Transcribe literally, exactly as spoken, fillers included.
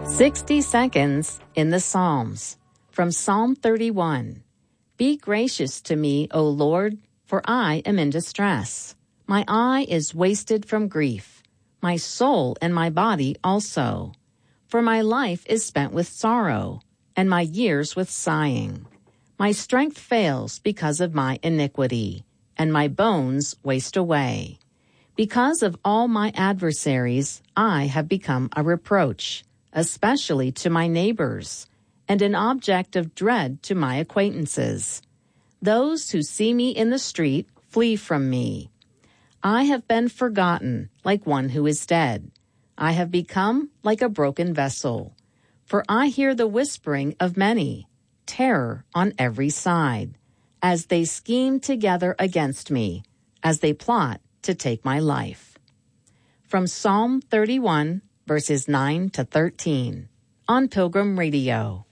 sixty seconds in the Psalms. From Psalm thirty-one. Be gracious to me, O Lord, for I am in distress. My eye is wasted from grief, my soul and my body also. For my life is spent with sorrow, and my years with sighing. My strength fails because of my iniquity, and my bones waste away. Because of all my adversaries, I have become a reproach, especially to my neighbors, and an object of dread to my acquaintances. Those who see me in the street flee from me. I have been forgotten like one who is dead. I have become like a broken vessel. For I hear the whispering of many, terror on every side, as they scheme together against me, as they plot to take my life. From Psalm thirty-one, verses nine to thirteen, on Pilgrim Radio.